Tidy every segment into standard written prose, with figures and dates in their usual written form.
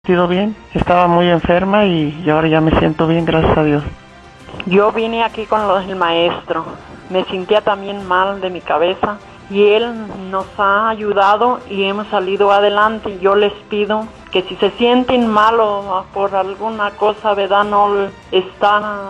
Sido bien, estaba muy enferma y ahora ya me siento bien, gracias a Dios. Yo vine aquí con el maestro, me sentía también mal de mi cabeza y él nos ha ayudado y hemos salido adelante. Yo les pido que si se sienten mal o por alguna cosa, ¿verdad? No está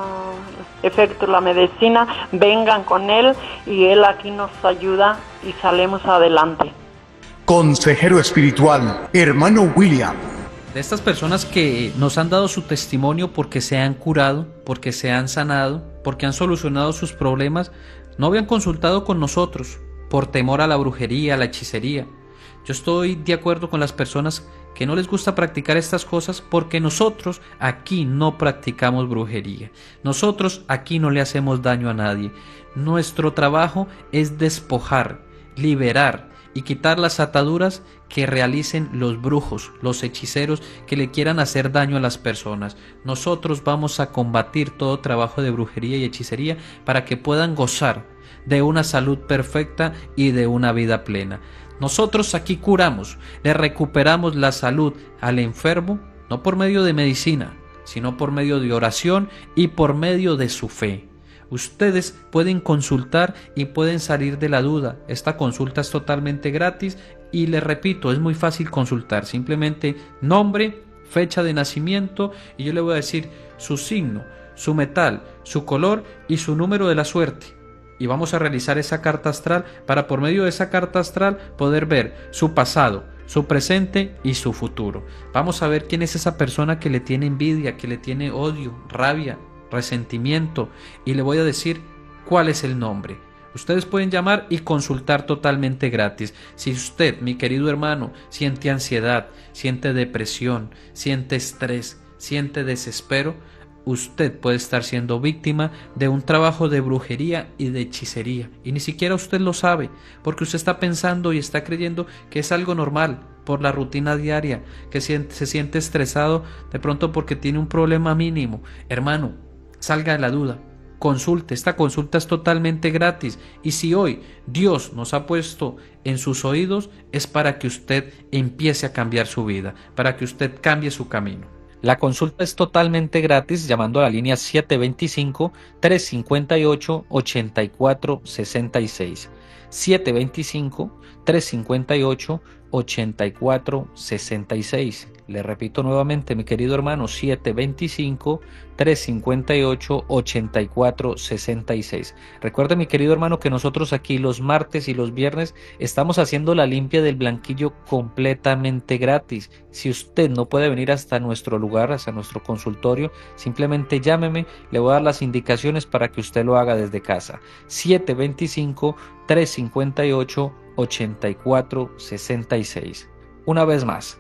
efecto la medicina, vengan con él y él aquí nos ayuda y salimos adelante. Consejero espiritual, hermano William. De estas personas que nos han dado su testimonio porque se han curado, porque se han sanado, porque han solucionado sus problemas, no habían consultado con nosotros por temor a la brujería, a la hechicería. Yo estoy de acuerdo con las personas que no les gusta practicar estas cosas porque nosotros aquí no practicamos brujería. Nosotros aquí no le hacemos daño a nadie. Nuestro trabajo es despojar, liberar y quitar las ataduras que realicen los brujos, los hechiceros que le quieran hacer daño a las personas. Nosotros vamos a combatir todo trabajo de brujería y hechicería para que puedan gozar de una salud perfecta y de una vida plena. Nosotros aquí curamos, le recuperamos la salud al enfermo, no por medio de medicina, sino por medio de oración y por medio de su fe. Ustedes pueden consultar y pueden salir de la duda. Esta consulta es totalmente gratis y les repito, es muy fácil consultar. Simplemente nombre, fecha de nacimiento y yo le voy a decir su signo, su metal, su color y su número de la suerte. Y vamos a realizar esa carta astral para por medio de esa carta astral poder ver su pasado, su presente y su futuro. Vamos a ver quién es esa persona que le tiene envidia, que le tiene odio, rabia, resentimiento y le voy a decir cuál es el nombre. Ustedes pueden llamar y consultar totalmente gratis. Si usted, mi querido hermano, siente ansiedad, siente depresión, siente estrés, siente desespero, usted puede estar siendo víctima de un trabajo de brujería y de hechicería y ni siquiera usted lo sabe porque usted está pensando y está creyendo que es algo normal por la rutina diaria, que se siente estresado de pronto porque tiene un problema mínimo. Hermano, salga de la duda, consulte, esta consulta es totalmente gratis y si hoy Dios nos ha puesto en sus oídos es para que usted empiece a cambiar su vida, para que usted cambie su camino. La consulta es totalmente gratis llamando a la línea 725-358-8466. 725-358-8466. Le repito nuevamente, mi querido hermano, 725-358-8466. Recuerde, mi querido hermano, que nosotros aquí los martes y los viernes estamos haciendo la limpia del blanquillo completamente gratis. Si usted no puede venir hasta nuestro lugar, hasta nuestro consultorio, simplemente llámeme, le voy a dar las indicaciones para que usted lo haga desde casa. 725-358-8466. Una vez más,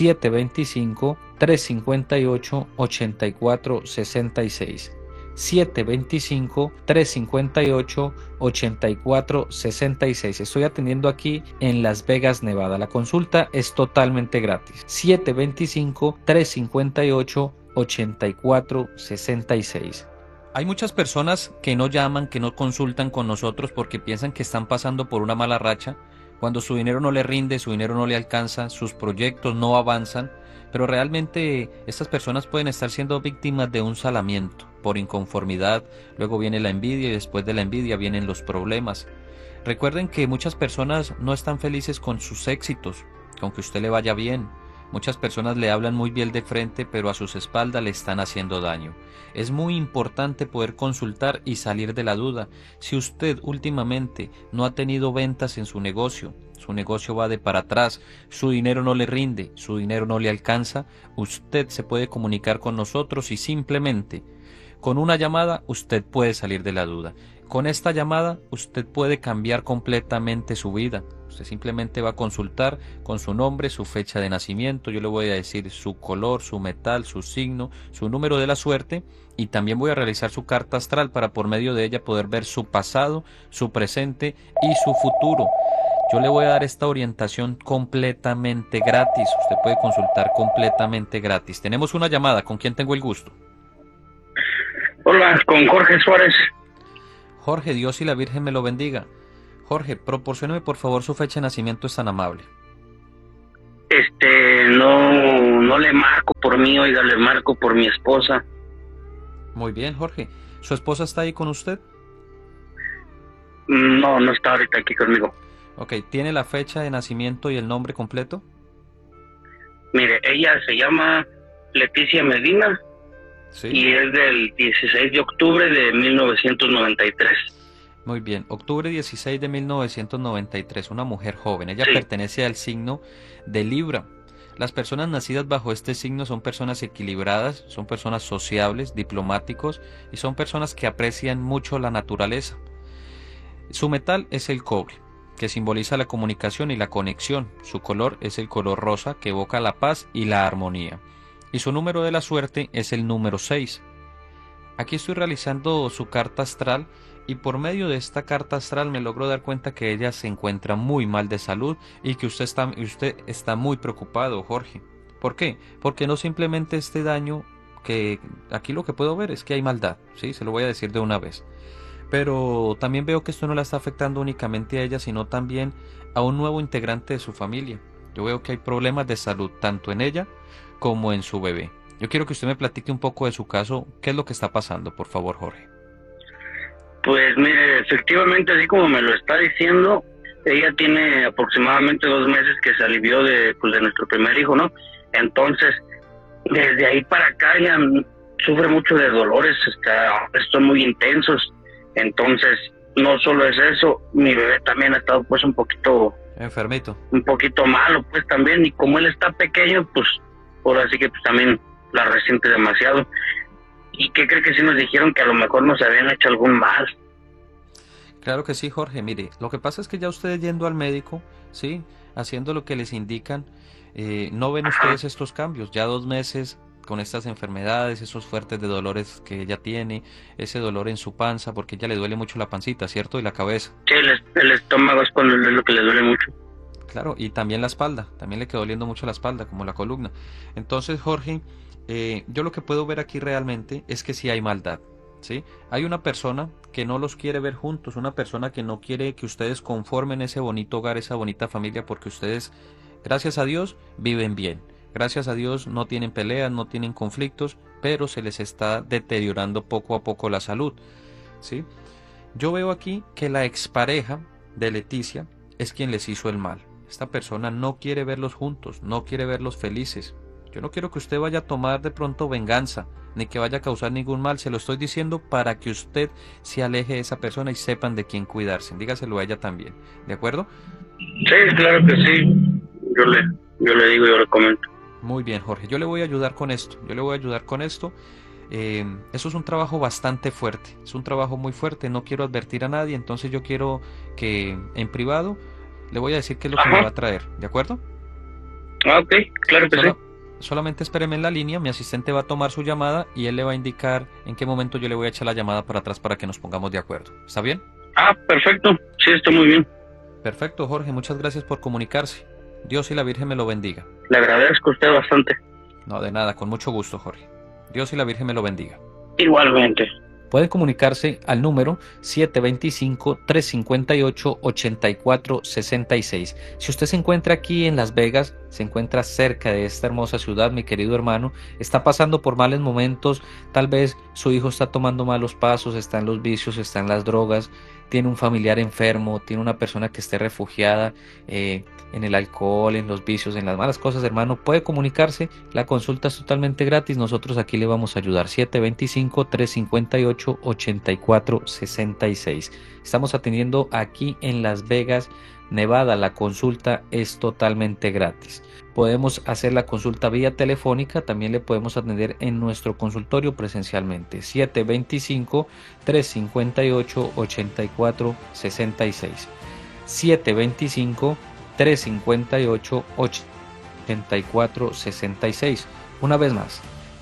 725-358-8466. 725-358-8466. Estoy atendiendo aquí en Las Vegas, Nevada. La consulta es totalmente gratis. 725-358-8466. Hay muchas personas que no llaman, que no consultan con nosotros porque piensan que están pasando por una mala racha, cuando su dinero no le rinde, su dinero no le alcanza, sus proyectos no avanzan, pero realmente estas personas pueden estar siendo víctimas de un salamiento por inconformidad, luego viene la envidia y después de la envidia vienen los problemas. Recuerden que muchas personas no están felices con sus éxitos, con que usted le vaya bien. Muchas personas le hablan muy bien de frente, pero a sus espaldas le están haciendo daño. Es muy importante poder consultar y salir de la duda. Si usted últimamente no ha tenido ventas en su negocio va de para atrás, su dinero no le rinde, su dinero no le alcanza, usted se puede comunicar con nosotros y simplemente con una llamada usted puede salir de la duda. Con esta llamada usted puede cambiar completamente su vida. Usted simplemente va a consultar con su nombre, su fecha de nacimiento, yo le voy a decir su color, su metal, su signo, su número de la suerte y también voy a realizar su carta astral para por medio de ella poder ver su pasado, su presente y su futuro. Yo le voy a dar esta orientación completamente gratis. Usted puede consultar completamente gratis. Tenemos una llamada. ¿Con quién tengo el gusto? Hola, con Jorge Suárez. Jorge, Dios y la Virgen me lo bendiga. Jorge, proporcióneme por favor su fecha de nacimiento, es tan amable. no le marco por mí, oiga, le marco por mi esposa. Muy bien, Jorge. ¿Su esposa está ahí con usted? No, no está ahorita aquí conmigo. Ok, ¿tiene la fecha de nacimiento y el nombre completo? Mire, ella se llama Leticia Medina. Sí. Y es del 16 de octubre de 1993. Muy bien, octubre 16 de 1993, una mujer joven. Ella Sí. pertenece al signo de Libra. Las personas nacidas bajo este signo son personas equilibradas, son personas sociables, diplomáticos y son personas que aprecian mucho la naturaleza. Su metal es el cobre, que simboliza la comunicación y la conexión. Su color es el color rosa, que evoca la paz y la armonía. Y su número de la suerte es el número 6. Aquí estoy realizando su carta astral y por medio de esta carta astral me logro dar cuenta que ella se encuentra muy mal de salud y que usted está muy preocupado, Jorge. ¿Por qué? Porque no simplemente este daño, que aquí lo que puedo ver es que hay maldad, ¿sí? Se lo voy a decir de una vez. Pero también veo que esto no la está afectando únicamente a ella, sino también a un nuevo integrante de su familia. Yo veo que hay problemas de salud tanto en ella como en su bebé. Yo quiero que usted me platique un poco de su caso. ¿Qué es lo que está pasando, por favor, Jorge? Pues mire, efectivamente, así como me lo está diciendo, ella tiene aproximadamente 2 meses que se alivió de nuestro primer hijo, ¿no? Entonces, desde ahí para acá ella sufre mucho de dolores, son muy intensos. Entonces, no solo es eso, mi bebé también ha estado pues un poquito malo pues también, y como él está pequeño, pues ahora sí que pues también la resiente demasiado. ¿Y qué cree que sí nos dijeron? Que a lo mejor nos habían hecho algún mal. Claro que sí, Jorge. Mire, lo que pasa es que ya ustedes yendo al médico, ¿sí? Haciendo lo que les indican, no ven ustedes estos cambios. Ya 2 meses con estas enfermedades, esos fuertes de dolores que ella tiene, ese dolor en su panza, porque ella le duele mucho la pancita, ¿cierto? Y la cabeza. Sí, el estómago es lo que le duele mucho. Claro, y también la espalda, también le quedó doliendo mucho la espalda, como la columna. Entonces, Jorge, yo lo que puedo ver aquí realmente es que sí hay maldad, ¿sí? Hay una persona que no los quiere ver juntos, una persona que no quiere que ustedes conformen ese bonito hogar, esa bonita familia, porque ustedes, gracias a Dios, viven bien. Gracias a Dios no tienen peleas, no tienen conflictos, pero se les está deteriorando poco a poco la salud, ¿sí? Yo veo aquí que la expareja de Leticia es quien les hizo el mal. Esta persona no quiere verlos juntos, no quiere verlos felices. Yo no quiero que usted vaya a tomar de pronto venganza, ni que vaya a causar ningún mal. Se lo estoy diciendo para que usted se aleje de esa persona y sepan de quién cuidarse. Dígaselo a ella también, ¿de acuerdo? Sí, claro que sí. Yo le digo, yo le comento. Muy bien, Jorge. Yo le voy a ayudar con esto. Eso es un trabajo bastante fuerte. Es un trabajo muy fuerte. No quiero advertir a nadie. Entonces yo quiero que en privado le voy a decir qué es lo que me va a traer. ¿De acuerdo? Ok, claro que sí. Solamente espéreme en la línea. Mi asistente va a tomar su llamada y él le va a indicar en qué momento yo le voy a echar la llamada para atrás para que nos pongamos de acuerdo. ¿Está bien? Perfecto. Sí, está muy bien. Perfecto, Jorge. Muchas gracias por comunicarse. Dios y la Virgen me lo bendiga. Le agradezco a usted bastante. No, de nada, con mucho gusto, Jorge. Dios y la Virgen me lo bendiga. Igualmente. Pueden comunicarse al número 725-358-8466. Si usted se encuentra aquí en Las Vegas, se encuentra cerca de esta hermosa ciudad, mi querido hermano, está pasando por malos momentos, tal vez su hijo está tomando malos pasos, está en los vicios, está en las drogas, tiene un familiar enfermo, tiene una persona que esté refugiada en el alcohol, en los vicios, en las malas cosas, hermano, puede comunicarse. La consulta es totalmente gratis. Nosotros aquí le vamos a ayudar. 725-358-8466. Estamos atendiendo aquí en Las Vegas, Nevada. La consulta es totalmente gratis. Podemos hacer la consulta vía telefónica, también le podemos atender en nuestro consultorio presencialmente. 725-358-8466. 725-358-8466. Una vez más,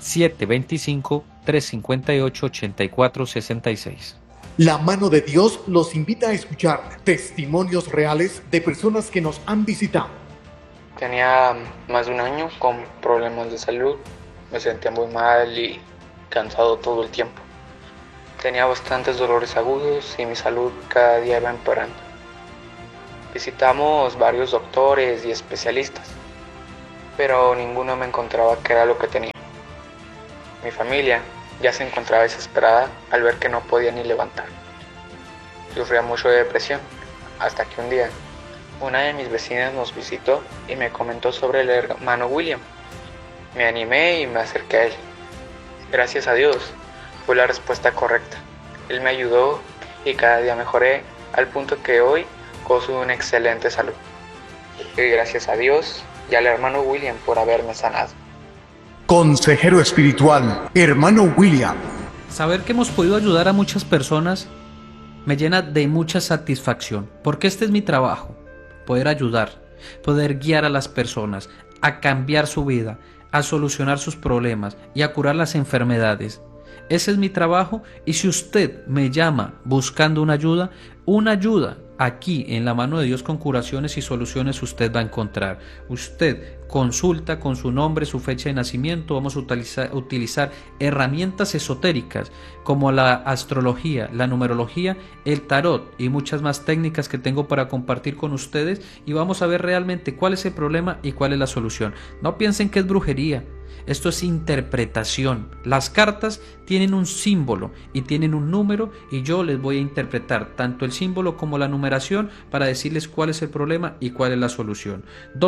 725-358-8466. La mano de Dios los invita a escuchar testimonios reales de personas que nos han visitado. Tenía más de un año con problemas de salud, me sentía muy mal y cansado todo el tiempo. Tenía bastantes dolores agudos y mi salud cada día iba empeorando. Visitamos varios doctores y especialistas, pero ninguno me encontraba qué era lo que tenía. Mi familia ya se encontraba desesperada al ver que no podía ni levantar. Sufría mucho de depresión, hasta que un día una de mis vecinas nos visitó y me comentó sobre el hermano William. Me animé y me acerqué a él. Gracias a Dios, fue la respuesta correcta. Él me ayudó y cada día mejoré al punto que hoy gozo de una excelente salud. Y gracias a Dios y al hermano William por haberme sanado. Consejero espiritual, hermano William. Saber que hemos podido ayudar a muchas personas me llena de mucha satisfacción, porque este es mi trabajo, poder ayudar, poder guiar a las personas a cambiar su vida, a solucionar sus problemas y a curar las enfermedades. Ese es mi trabajo, y si usted me llama buscando una ayuda, aquí en la mano de Dios con curaciones y soluciones usted va a encontrar. Usted consulta con su nombre, su fecha de nacimiento. Vamos a utilizar herramientas esotéricas como la astrología, la numerología, el tarot y muchas más técnicas que tengo para compartir con ustedes, y vamos a ver realmente cuál es el problema y cuál es la solución. No piensen que es brujería. Esto es interpretación. Las cartas tienen un símbolo y tienen un número, y yo les voy a interpretar tanto el símbolo como la numeración para decirles cuál es el problema y cuál es la solución.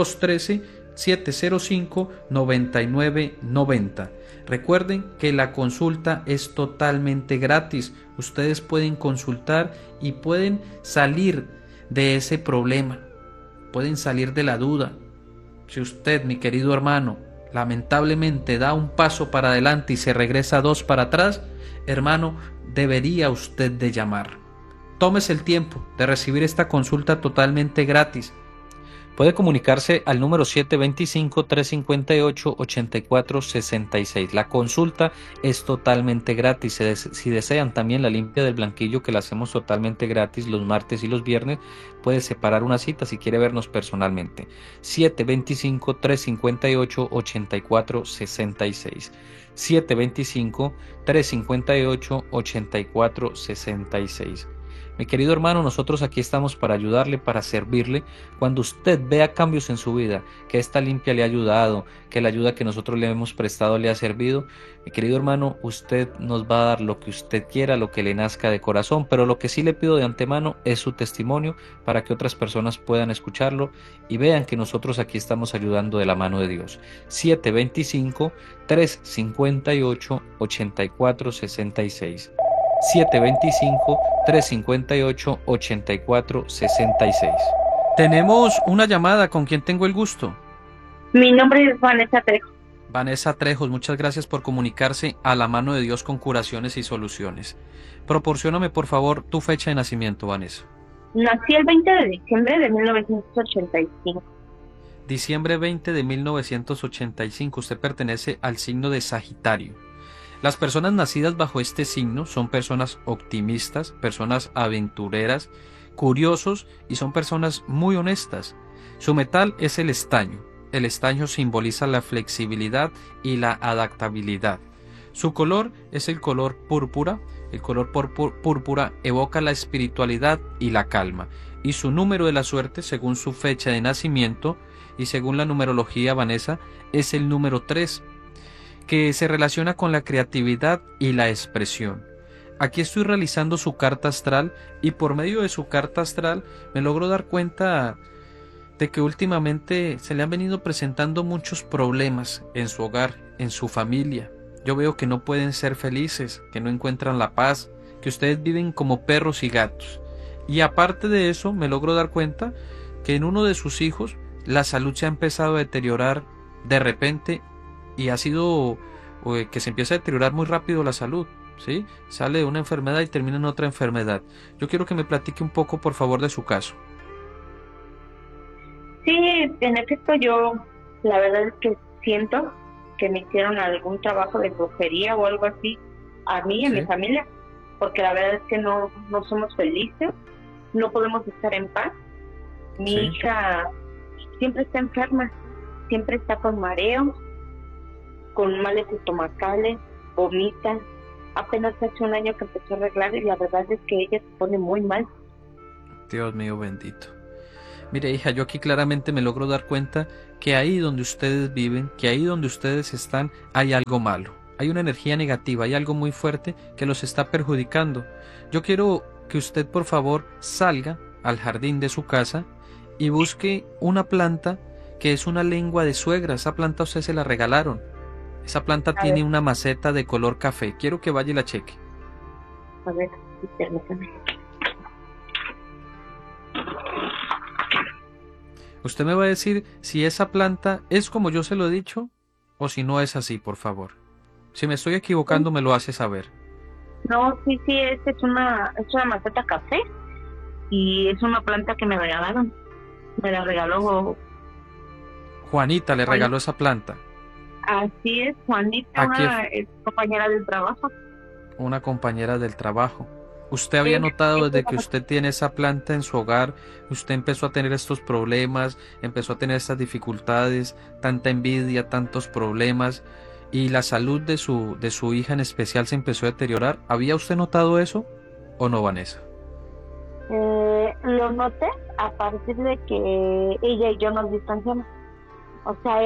213-705-9990. Recuerden que la consulta es totalmente gratis. Ustedes pueden consultar y pueden salir de ese problema, pueden salir de la duda. Si usted, mi querido hermano, lamentablemente da un paso para adelante y se regresa dos para atrás, hermano, debería usted de llamar. Tómese el tiempo de recibir esta consulta totalmente gratis. Puede comunicarse al número 725-358-8466. La consulta es totalmente gratis. Si desean también la limpia del blanquillo, que la hacemos totalmente gratis los martes y los viernes, puede separar una cita si quiere vernos personalmente. 725-358-8466. 725-358-8466. Mi querido hermano, nosotros aquí estamos para ayudarle, para servirle. Cuando usted vea cambios en su vida, que esta limpia le ha ayudado, que la ayuda que nosotros le hemos prestado le ha servido, mi querido hermano, usted nos va a dar lo que usted quiera, lo que le nazca de corazón, pero lo que sí le pido de antemano es su testimonio para que otras personas puedan escucharlo y vean que nosotros aquí estamos ayudando de la mano de Dios. 725-358-8466. 725-358-8466. Tenemos una llamada. ¿Con quién tengo el gusto? Mi nombre es Vanessa Trejos. Vanessa Trejos, muchas gracias por comunicarse a la mano de Dios con curaciones y soluciones. Proporcióname por favor tu fecha de nacimiento, Vanessa. Nací el 20 de diciembre de 1985. Diciembre 20 de 1985. Usted pertenece al signo de Sagitario. Las personas nacidas bajo este signo son personas optimistas, personas aventureras, curiosos, y son personas muy honestas. Su metal es el estaño. El estaño simboliza la flexibilidad y la adaptabilidad. Su color es el color púrpura. El color púrpura evoca la espiritualidad y la calma. Y su número de la suerte, según su fecha de nacimiento y según la numerología, Vanessa, es el número 3. Que se relaciona con la creatividad y la expresión. Aquí estoy realizando su carta astral, y por medio de su carta astral me logro dar cuenta de que últimamente se le han venido presentando muchos problemas en su hogar, en su familia. Yo veo que no pueden ser felices, que no encuentran la paz, que ustedes viven como perros y gatos. Y aparte de eso, me logro dar cuenta que en uno de sus hijos la salud se ha empezado a deteriorar de repente, y ha sido que se empieza a deteriorar muy rápido la salud, ¿sí? Sale de una enfermedad y termina en otra enfermedad. Yo quiero que me platique un poco, por favor, de su caso. Sí, en efecto, yo la verdad es que siento que me hicieron algún trabajo de brujería o algo así a mí y a mi familia, porque la verdad es que no somos felices, no podemos estar en paz. Mi hija siempre está enferma, siempre está con mareos, con males estomacales, vomita. Apenas hace un año que empezó a arreglar, y la verdad es que ella se pone muy mal. Dios mío bendito. Mire, hija, yo aquí claramente me logro dar cuenta que ahí donde ustedes viven, que ahí donde ustedes están, hay algo malo. Hay una energía negativa, hay algo muy fuerte que los está perjudicando. Yo quiero que usted, por favor, salga al jardín de su casa y busque una planta que es una lengua de suegra. Esa planta a usted se la regalaron. Esa planta tiene una maceta de color café. Quiero que vaya y la cheque. A ver, permítame. Usted me va a decir si esa planta es como yo se lo he dicho o si no es así, por favor. Si me estoy equivocando, me lo hace saber. No, sí, es una maceta café y es una planta que me regalaron. Me la regaló Juanita le regaló esa planta. Así es, Juanita, una compañera del trabajo. Una compañera del trabajo. ¿Usted había notado desde que usted tiene esa planta en su hogar, usted empezó a tener estos problemas, empezó a tener estas dificultades, tanta envidia, tantos problemas, y la salud de su hija en especial se empezó a deteriorar? ¿Había usted notado eso o no, Vanessa? Lo noté a partir de que ella y yo nos distanciamos. O sea,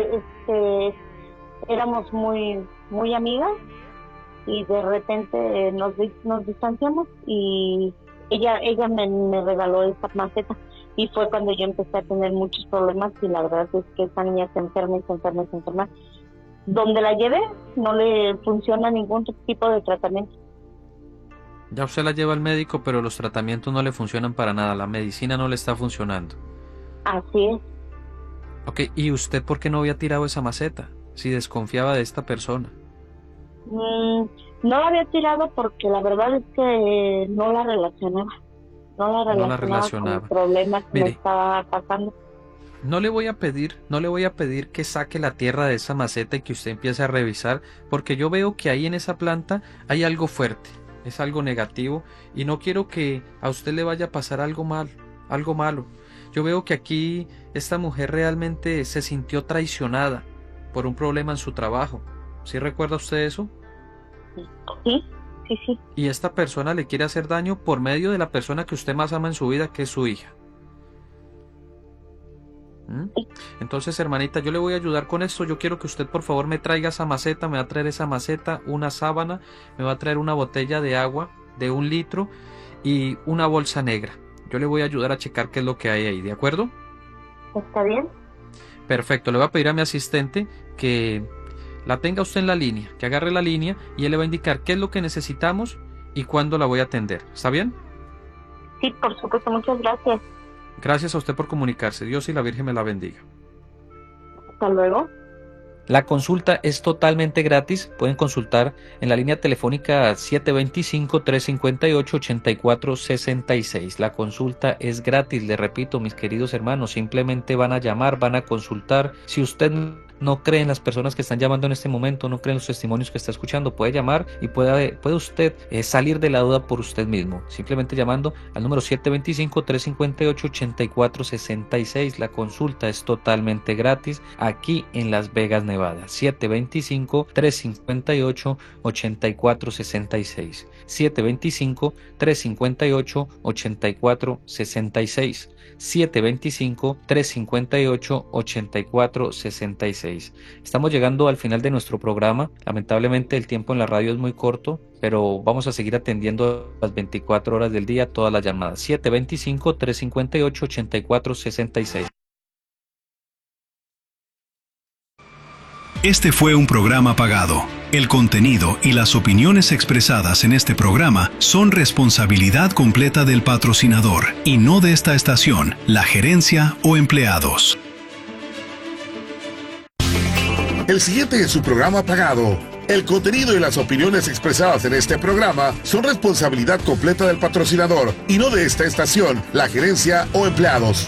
éramos muy amigas y de repente nos distanciamos y ella me regaló esta maceta y fue cuando yo empecé a tener muchos problemas y la verdad es que esa niña se enferma. Donde la lleve no le funciona ningún tipo de tratamiento. Ya usted la lleva al médico, pero los tratamientos no le funcionan para nada, la medicina no le está funcionando. Así es. Ok, ¿y usted por qué no había tirado esa maceta si desconfiaba de esta persona? No la había tirado porque la verdad es que no la relacionaba. No la relacionaba con problemas que me estaba pasando. No le voy a pedir que saque la tierra de esa maceta y que usted empiece a revisar, porque yo veo que ahí en esa planta hay algo fuerte, es algo negativo, y no quiero que a usted le vaya a pasar algo malo. Yo veo que aquí esta mujer realmente se sintió traicionada por un problema en su trabajo. ¿Sí recuerda usted eso? Sí. Y esta persona le quiere hacer daño por medio de la persona que usted más ama en su vida, que es su hija. Entonces, hermanita, yo le voy a ayudar con esto. Yo quiero que usted, por favor, me traiga esa maceta, me va a traer esa maceta, una sábana, me va a traer una botella de agua de 1 litro y una bolsa negra. Yo le voy a ayudar a checar qué es lo que hay ahí, ¿de acuerdo? ¿Está bien? Perfecto, le voy a pedir a mi asistente que la tenga usted en la línea, que agarre la línea y él le va a indicar qué es lo que necesitamos y cuándo la voy a atender. ¿Está bien? Sí, por supuesto, muchas gracias. Gracias a usted por comunicarse. Dios y la Virgen me la bendiga. Hasta luego. La consulta es totalmente gratis. Pueden consultar en la línea telefónica 725-358-8466. La consulta es gratis. Le repito, mis queridos hermanos, simplemente van a llamar, van a consultar. Si usted no cree en las personas que están llamando en este momento, no cree en los testimonios que está escuchando, puede llamar y puede usted salir de la duda por usted mismo, simplemente llamando al número 725-358-8466. La consulta es totalmente gratis aquí en Las Vegas, Nevada. 725-358-8466. 725-358-8466. 725-358-8466. Estamos llegando al final de nuestro programa. Lamentablemente el tiempo en la radio es muy corto, pero vamos a seguir atendiendo las 24 horas del día todas las llamadas. 725-358-8466. Este fue un programa pagado. El contenido y las opiniones expresadas en este programa son responsabilidad completa del patrocinador y no de esta estación, la gerencia o empleados. El siguiente es su programa pagado. El contenido y las opiniones expresadas en este programa son responsabilidad completa del patrocinador y no de esta estación, la gerencia o empleados.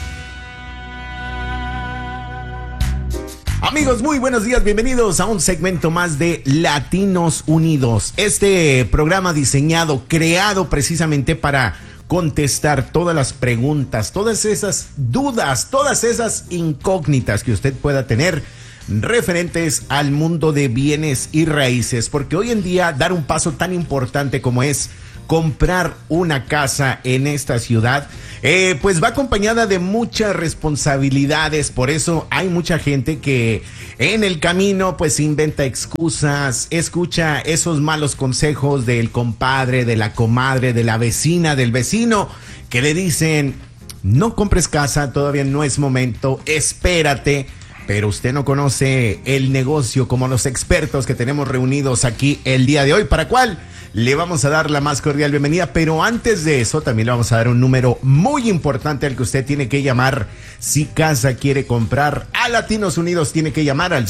Amigos, muy buenos días, bienvenidos a un segmento más de Latinos Unidos. Este programa diseñado, creado precisamente para contestar todas las preguntas, todas esas dudas, todas esas incógnitas que usted pueda tener referentes al mundo de bienes y raíces, porque hoy en día dar un paso tan importante como es comprar una casa en esta ciudad, pues va acompañada de muchas responsabilidades. Por eso hay mucha gente que en el camino pues inventa excusas, escucha esos malos consejos del compadre, de la comadre, de la vecina, del vecino, que le dicen: no compres casa, todavía no es momento, espérate. Pero usted no conoce el negocio como los expertos que tenemos reunidos aquí el día de hoy, para cual le vamos a dar la más cordial bienvenida. Pero antes de eso, también le vamos a dar un número muy importante al que usted tiene que llamar si casa quiere comprar. A Latinos Unidos tiene que llamar al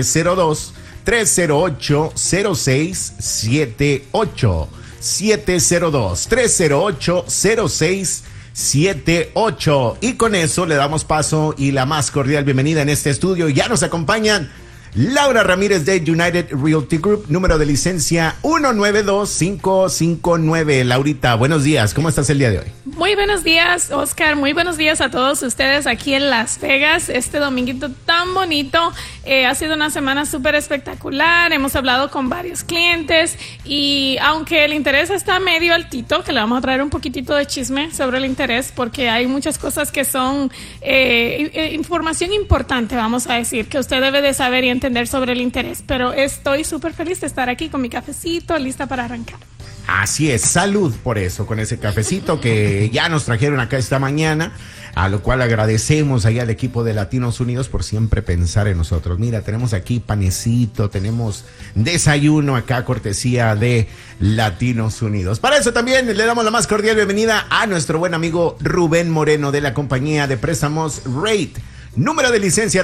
702-308-0678. 702-308-0678. Y con eso le damos paso y la más cordial bienvenida en este estudio. Ya nos acompañan Laura Ramírez de United Realty Group, número de licencia 192559. Laurita, buenos días, ¿cómo estás el día de hoy? Muy buenos días, Oscar, muy buenos días a todos ustedes aquí en Las Vegas, este dominguito tan bonito. Ha sido una semana súper espectacular, hemos hablado con varios clientes y aunque el interés está medio altito, que le vamos a traer un poquitito de chisme sobre el interés, porque hay muchas cosas que son información importante, vamos a decir, que usted debe de saber y entender sobre el interés, pero estoy súper feliz de estar aquí con mi cafecito, lista para arrancar. Así es, salud por eso, con ese cafecito que ya nos trajeron acá esta mañana, a lo cual agradecemos ahí al equipo de Latinos Unidos por siempre pensar en nosotros. Mira, tenemos aquí panecito, tenemos desayuno acá, cortesía de Latinos Unidos. Para eso también le damos la más cordial bienvenida a nuestro buen amigo Rubén Moreno de la compañía de préstamos Rate. Número de licencia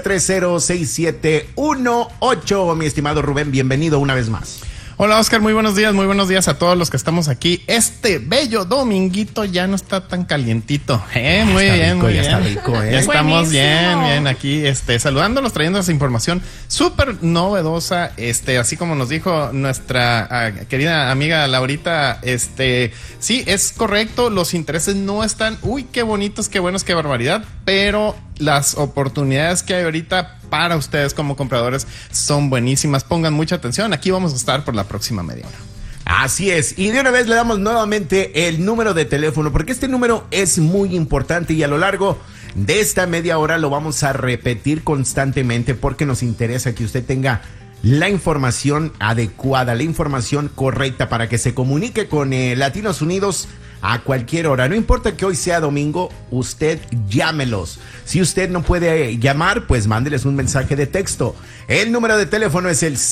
306718. Mi estimado Rubén, bienvenido una vez más. Hola Oscar, muy buenos días a todos los que estamos aquí. Este bello dominguito ya no está tan calientito. Muy bien, muy bien. Ya está rico, Ya estamos bien aquí, saludándolos, trayendo esa información súper novedosa, así como nos dijo nuestra querida amiga Laurita, sí, es correcto, los intereses no están, qué bonitos, qué buenos, qué barbaridad, pero las oportunidades que hay ahorita para ustedes como compradores son buenísimas. Pongan mucha atención, aquí vamos a estar por la próxima media hora. Así es, y de una vez le damos nuevamente el número de teléfono, porque este número es muy importante y a lo largo de esta media hora lo vamos a repetir constantemente, porque nos interesa que usted tenga la información adecuada, la información correcta para que se comunique con Latinos Unidos a cualquier hora. No importa que hoy sea domingo, usted llámelos. Si usted no puede llamar, pues mándeles un mensaje de texto. El número de teléfono es el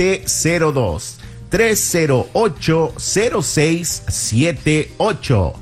702-308-0678.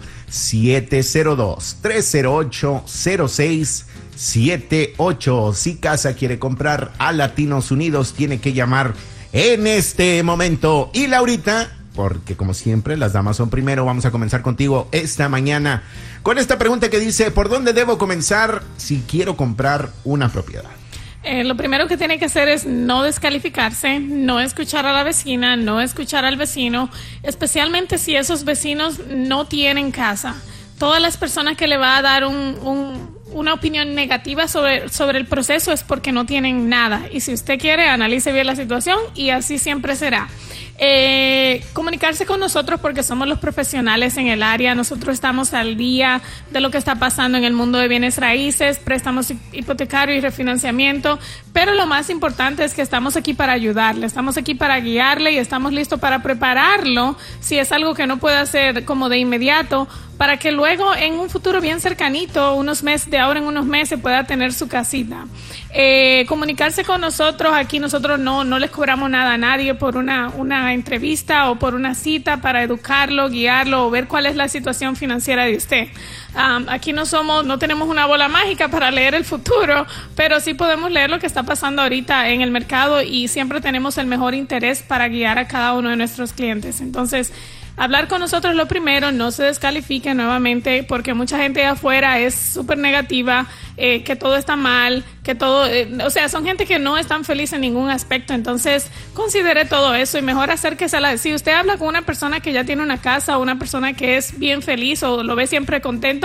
702-308-0678. Si casa quiere comprar a Latinos Unidos, tiene que llamar en este momento. Y Laurita, porque como siempre las damas son primero, vamos a comenzar contigo esta mañana con esta pregunta que dice: ¿por dónde debo comenzar si quiero comprar una propiedad? Lo primero que tiene que hacer es no descalificarse, no escuchar a la vecina, no escuchar al vecino, especialmente si esos vecinos no tienen casa. Todas las personas que le va a dar una opinión negativa sobre el proceso es porque no tienen nada. Y si usted quiere, analice bien la situación y así siempre será. Comunicarse con nosotros porque somos los profesionales en el área. Nosotros estamos al día de lo que está pasando en el mundo de bienes raíces, préstamos hipotecarios y refinanciamiento, pero lo más importante es que estamos aquí para ayudarle, estamos aquí para guiarle y estamos listos para prepararlo si es algo que no puede hacer como de inmediato, para que luego en un futuro bien cercanito, de ahora en unos meses, pueda tener su casita. Comunicarse con nosotros, aquí nosotros no les cobramos nada a nadie por una entrevista o por una cita para educarlo, guiarlo o ver cuál es la situación financiera de usted. Aquí no tenemos una bola mágica para leer el futuro, pero sí podemos leer lo que está pasando ahorita en el mercado y siempre tenemos el mejor interés para guiar a cada uno de nuestros clientes. Entonces, hablar con nosotros lo primero, no se descalifique nuevamente, porque mucha gente de afuera es súper negativa, que todo está mal, que todo, son gente que no están feliz en ningún aspecto. Entonces, considere todo eso y mejor acérquese si usted habla con una persona que ya tiene una casa o una persona que es bien feliz o lo ve siempre contento,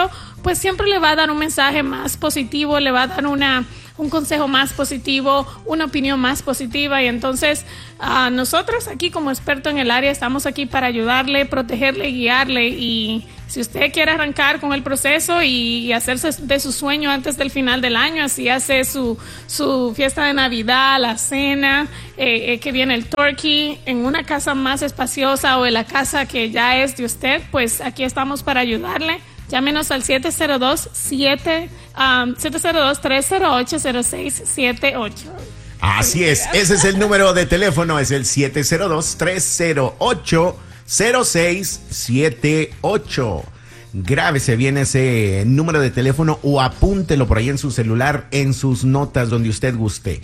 pues siempre le va a dar un mensaje más positivo, le va a dar un consejo más positivo, una opinión más positiva. Y entonces nosotros aquí como expertos en el área estamos aquí para ayudarle, protegerle, guiarle. Y si usted quiere arrancar con el proceso y hacerse de su sueño antes del final del año, así hace su fiesta de Navidad, la cena, que viene el turkey, en una casa más espaciosa o en la casa que ya es de usted, pues aquí estamos para ayudarle. Llámenos al 702-308-0678. Así es, ese es el número de teléfono, es el 702-308-0678. Grábese bien ese número de teléfono o apúntelo por ahí en su celular, en sus notas, donde usted guste.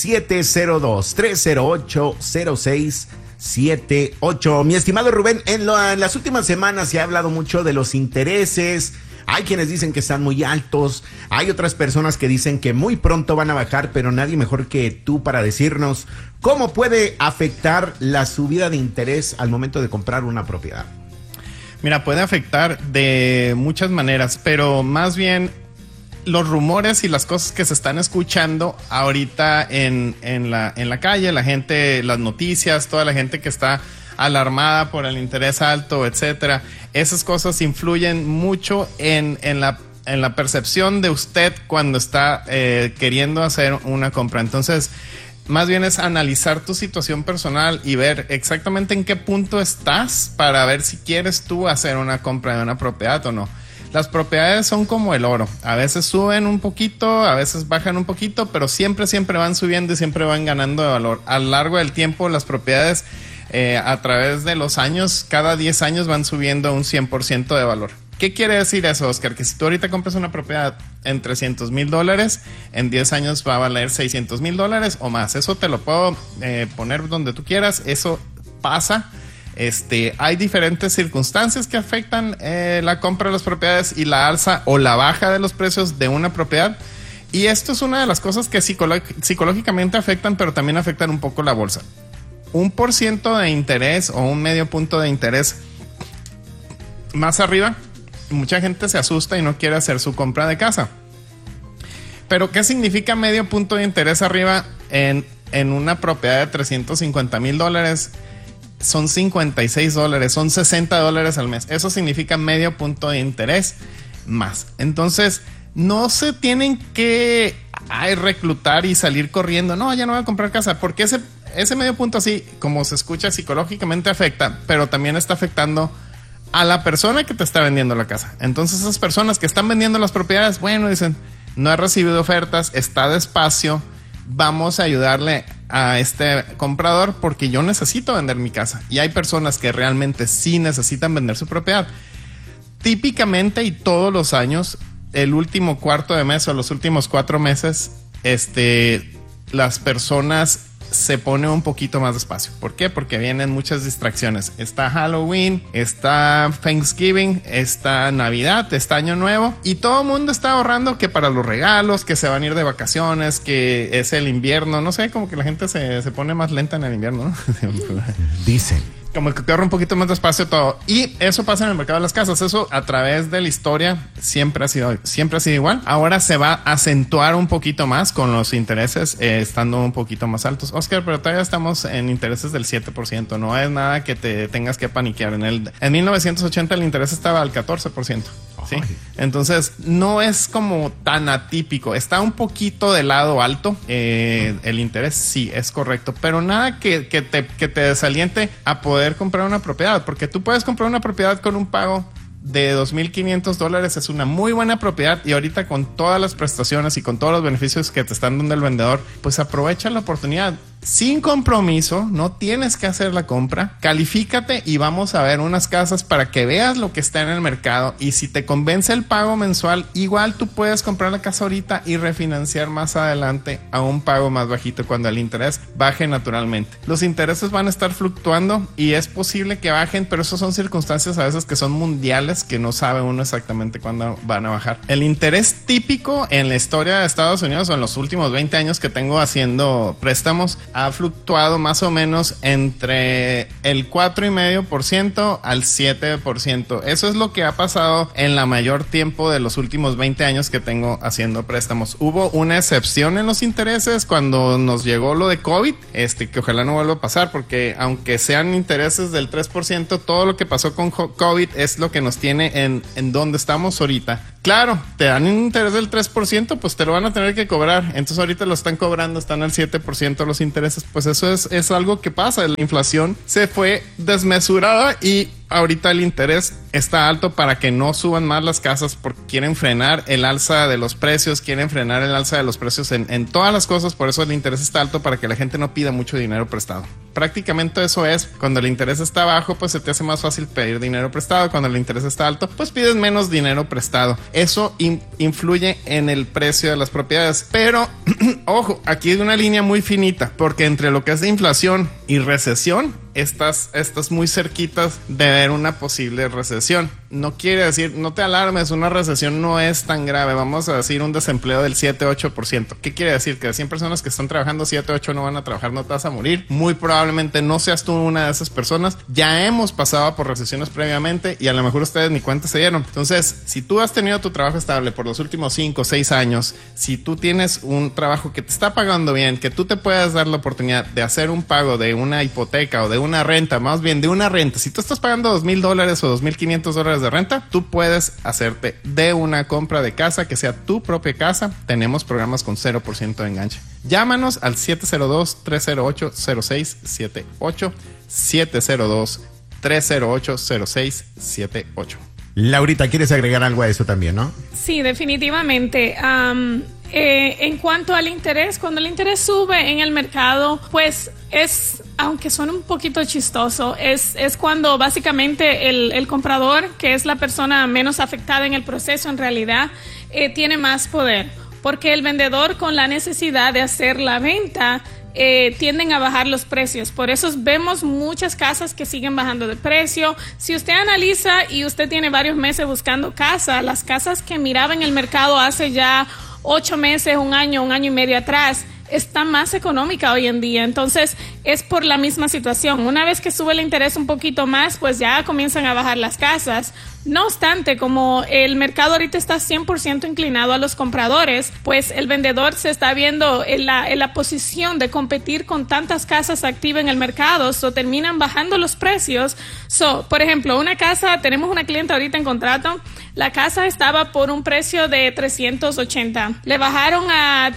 702-308-0678. Mi estimado Rubén, en las últimas semanas se ha hablado mucho de los intereses. Hay quienes dicen que están muy altos, hay otras personas que dicen que muy pronto van a bajar, pero nadie mejor que tú para decirnos cómo puede afectar la subida de interés al momento de comprar una propiedad. Mira, puede afectar de muchas maneras, pero más bien los rumores y las cosas que se están escuchando ahorita en la calle, la gente, las noticias, toda la gente que está alarmada por el interés alto, etcétera. Esas cosas influyen mucho en la percepción de usted cuando está queriendo hacer una compra. Entonces, más bien es analizar tu situación personal y ver exactamente en qué punto estás para ver si quieres tú hacer una compra de una propiedad o no. Las propiedades son como el oro. A veces suben un poquito, a veces bajan un poquito, pero siempre van subiendo y siempre van ganando de valor. A lo largo del tiempo, las propiedades a través de los años, cada 10 años van subiendo un 100% de valor. ¿Qué quiere decir eso, Oscar? Que si tú ahorita compras una propiedad en $300,000, en 10 años va a valer $600,000 o más. Eso te lo puedo poner donde tú quieras. Eso pasa. Hay diferentes circunstancias que afectan la compra de las propiedades y la alza o la baja de los precios de una propiedad. Y esto es una de las cosas que psicológicamente afectan, pero también afectan un poco la bolsa. 1% de interés o un medio punto de interés más arriba, mucha gente se asusta y no quiere hacer su compra de casa. Pero ¿qué significa medio punto de interés arriba en una propiedad de $350,000? Son $56, son $60 al mes. Eso significa medio punto de interés más. Entonces, no se tienen que reclutar y salir corriendo. No, ya no voy a comprar casa, porque ese medio punto así, como se escucha, psicológicamente afecta, pero también está afectando a la persona que te está vendiendo la casa. Entonces esas personas que están vendiendo las propiedades, bueno, dicen, no he recibido ofertas, está despacio, vamos a ayudarle a este comprador porque yo necesito vender mi casa. Y hay personas que realmente sí necesitan vender su propiedad. Típicamente y todos los años, el último cuarto de mes o los últimos 4 meses, las personas se pone un poquito más despacio. ¿Por qué? Porque vienen muchas distracciones. Está Halloween, está Thanksgiving, está Navidad, está Año Nuevo y todo el mundo está ahorrando que para los regalos, que se van a ir de vacaciones, que es el invierno. No sé, como que la gente se pone más lenta en el invierno, ¿no? Dicen. Como que corre un poquito más despacio todo. Y eso pasa en el mercado de las casas. Eso a través de la historia siempre ha sido igual. Ahora se va a acentuar un poquito más con los intereses estando un poquito más altos. Oscar, pero todavía estamos en intereses del 7%. No es nada que te tengas que paniquear. En 1980 el interés estaba al 14%. ¿Sí? Entonces no es como tan atípico. Está un poquito de lado alto el interés, sí, es correcto, pero nada que te desaliente a poder comprar una propiedad, porque tú puedes comprar una propiedad con un pago de $2,500. Es una muy buena propiedad y ahorita con todas las prestaciones y con todos los beneficios que te están dando el vendedor, pues aprovecha la oportunidad. Sin compromiso, no tienes que hacer la compra. Califícate y vamos a ver unas casas para que veas lo que está en el mercado. Y si te convence el pago mensual, igual tú puedes comprar la casa ahorita y refinanciar más adelante a un pago más bajito cuando el interés baje naturalmente. Los intereses van a estar fluctuando y es posible que bajen, pero eso son circunstancias a veces que son mundiales, que no sabe uno exactamente cuándo van a bajar. El interés típico en la historia de Estados Unidos o en los últimos 20 años que tengo haciendo préstamos ha fluctuado más o menos entre el 4,5% al 7%. Eso es lo que ha pasado en la mayor tiempo de los últimos 20 años que tengo haciendo préstamos. Hubo una excepción en los intereses cuando nos llegó lo de COVID, que ojalá no vuelva a pasar, porque aunque sean intereses del 3%, todo lo que pasó con COVID es lo que nos tiene en donde estamos ahorita. Claro, te dan un interés del 3%, pues te lo van a tener que cobrar. Entonces ahorita lo están cobrando, están al 7% los intereses. Pues eso es algo que pasa. La inflación se fue desmesurada y ahorita el interés está alto para que no suban más las casas porque quieren frenar el alza de los precios, quieren frenar el alza de los precios en todas las cosas. Por eso el interés está alto, para que la gente no pida mucho dinero prestado. Prácticamente eso es. Cuando el interés está bajo, pues se te hace más fácil pedir dinero prestado. Cuando el interés está alto, pues pides menos dinero prestado. Eso influye en el precio de las propiedades. Pero, ojo, aquí hay una línea muy finita, porque entre lo que es de inflación y recesión, estás muy cerquitas de ver una posible recesión. No quiere decir, no te alarmes, una recesión no es tan grave. Vamos a decir un desempleo del 7-8%. ¿Qué quiere decir? Que de 100 personas que están trabajando, 7-8 no van a trabajar, no te vas a morir. Muy probablemente no seas tú una de esas personas. Ya hemos pasado por recesiones previamente y a lo mejor ustedes ni cuenta se dieron. Entonces, si tú has tenido tu trabajo estable por los últimos 5 o 6 años, si tú tienes un trabajo que te está pagando bien, que tú te puedas dar la oportunidad de hacer un pago de una hipoteca o de una renta, más bien de una renta. Si tú estás pagando $2,000 o $2,500 de renta, tú puedes hacerte de una compra de casa que sea tu propia casa. Tenemos programas con 0% de enganche. Llámanos al 702-308-0678, 702-308-0678. Laurita, ¿quieres agregar algo a eso también, no? Sí, definitivamente. En cuanto al interés, cuando el interés sube en el mercado, pues es, aunque suene un poquito chistoso, es cuando básicamente el comprador, que es la persona menos afectada en el proceso, en realidad tiene más poder, porque el vendedor, con la necesidad de hacer la venta, tienden a bajar los precios. Por eso vemos muchas casas que siguen bajando de precio. Si usted analiza y usted tiene varios meses buscando casa, las casas que miraba en el mercado hace ya 8 meses, un año y medio atrás, está más económica hoy en día. Entonces es por la misma situación. Una vez que sube el interés un poquito más, pues ya comienzan a bajar las casas. No obstante, como el mercado ahorita está 100% inclinado a los compradores, pues el vendedor se está viendo en la posición de competir con tantas casas activas en el mercado, terminan bajando los precios. Por ejemplo, una casa, tenemos una cliente ahorita en contrato, la casa estaba por un precio de 380, le bajaron a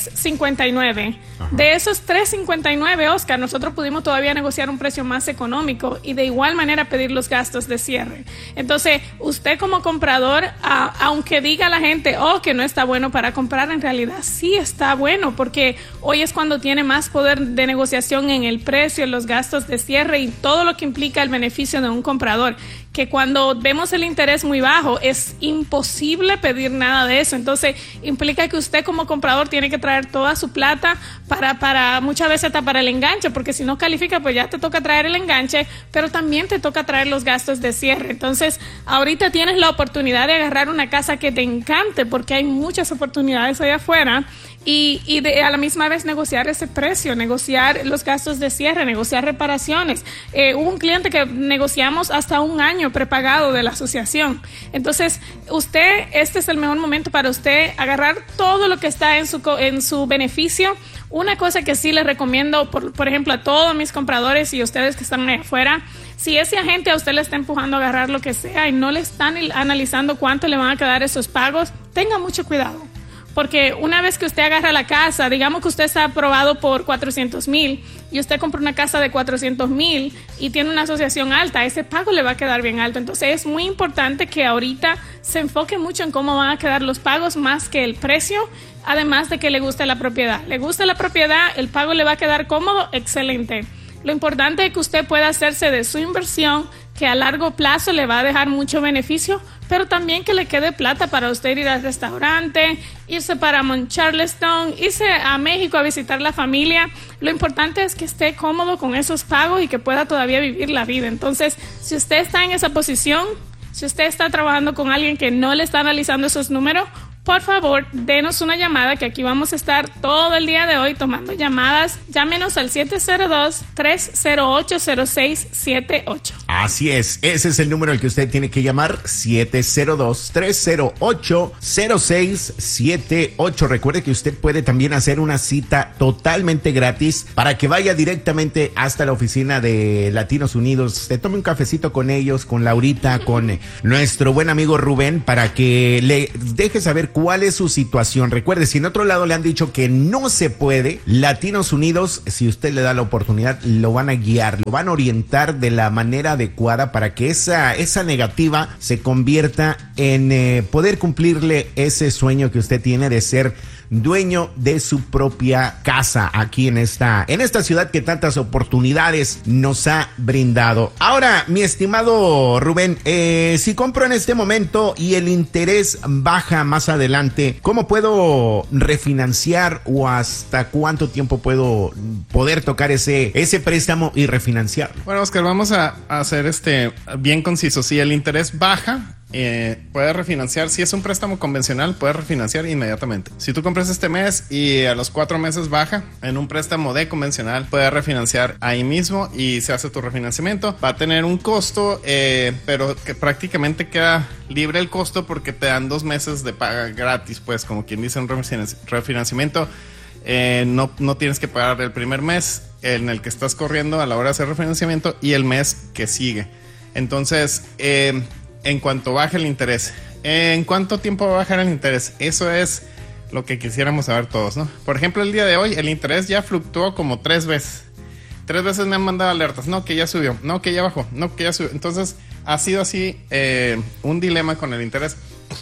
359. De esos 359, Oscar, nosotros pudimos todavía negociar un precio más económico y de igual manera pedir los gastos de cierre. Entonces, usted como comprador, aunque diga la gente, que no está bueno para comprar, en realidad sí está bueno, porque hoy es cuando tiene más poder de negociación en el precio, en los gastos de cierre y todo lo que implica el beneficio de un comprador. Que cuando vemos el interés muy bajo es imposible pedir nada de eso. Entonces implica que usted como comprador tiene que traer toda su plata para muchas veces hasta para el enganche, porque si no califica pues ya te toca traer el enganche, pero también te toca traer los gastos de cierre. Entonces ahorita tienes la oportunidad de agarrar una casa que te encante, porque hay muchas oportunidades allá afuera. Y a la misma vez negociar ese precio, negociar los gastos de cierre, negociar reparaciones. Hubo un cliente que negociamos hasta un año prepagado de la asociación. Entonces, este es el mejor momento para usted agarrar todo lo que está en su beneficio. Una cosa que sí les recomiendo, por ejemplo, a todos mis compradores y ustedes que están ahí afuera, si ese agente a usted le está empujando a agarrar lo que sea y no le están analizando cuánto le van a quedar esos pagos, tenga mucho cuidado. Porque una vez que usted agarra la casa, digamos que usted está aprobado por 400,000 y usted compra una casa de 400,000 y tiene una asociación alta, ese pago le va a quedar bien alto. Entonces es muy importante que ahorita se enfoque mucho en cómo van a quedar los pagos más que el precio, además de que le guste la propiedad. Le gusta la propiedad, el pago le va a quedar cómodo, excelente. Lo importante es que usted pueda hacerse de su inversión, que a largo plazo le va a dejar mucho beneficio, pero también que le quede plata para usted ir al restaurante, irse para Mount Charleston, irse a México a visitar la familia. Lo importante es que esté cómodo con esos pagos y que pueda todavía vivir la vida. Entonces, si usted está en esa posición, si usted está trabajando con alguien que no le está analizando esos números, por favor, denos una llamada, que aquí vamos a estar todo el día de hoy tomando llamadas. Llámenos al 702-308-0678. Así es, ese es el número al que usted tiene que llamar, 702-308-0678. Recuerde que usted puede también hacer una cita totalmente gratis para que vaya directamente hasta la oficina de Latinos Unidos. Usted tome un cafecito con ellos, con Laurita, con nuestro buen amigo Rubén, para que le deje saber cuál es su situación. Recuerde, si en otro lado le han dicho que no se puede, Latinos Unidos, si usted le da la oportunidad, lo van a guiar, lo van a orientar de la manera adecuada para que esa negativa se convierta en poder cumplirle ese sueño que usted tiene de ser dueño de su propia casa aquí en esta ciudad que tantas oportunidades nos ha brindado. Ahora, mi estimado Rubén, si compro en este momento y el interés baja más adelante, ¿cómo puedo refinanciar o hasta cuánto tiempo puedo poder tocar ese préstamo y refinanciarlo? Bueno, Oscar, vamos a hacer bien conciso. Si el interés baja, puedes refinanciar. Si es un préstamo convencional, puedes refinanciar inmediatamente. Si tú compras este mes y a los 4 meses baja, en un préstamo de convencional, puedes refinanciar ahí mismo y se hace tu refinanciamiento. Va a tener un costo, pero que prácticamente queda libre el costo porque te dan 2 meses de paga gratis, pues como quien dice un refinanciamiento. No tienes que pagar el primer mes en el que estás corriendo a la hora de hacer refinanciamiento y el mes que sigue. Entonces, en cuanto baje el interés, ¿en cuánto tiempo va a bajar el interés? Eso es lo que quisiéramos saber todos, ¿no? Por ejemplo, el día de hoy el interés ya fluctuó como 3 veces. 3 veces me han mandado alertas, no, que ya subió, no, que ya bajó, no, que ya subió. Entonces, ha sido así un dilema con el interés.